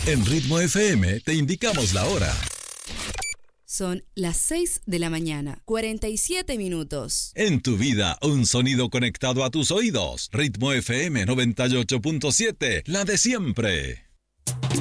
En Ritmo FM te indicamos la hora. Son las 6 de la mañana, 47 minutos. En tu vida, un sonido conectado a tus oídos. Ritmo FM 98.7, la de siempre.